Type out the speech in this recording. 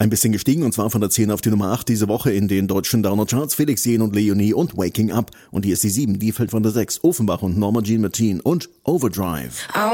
Ein bisschen gestiegen, und zwar von der 10 auf die Nummer 8 diese Woche in den deutschen Downer-Charts. Felix Jähn und Leonie und Waking Up. Und hier ist die 7, die fällt von der 6. Offenbach und Norma Jean Martin und Overdrive.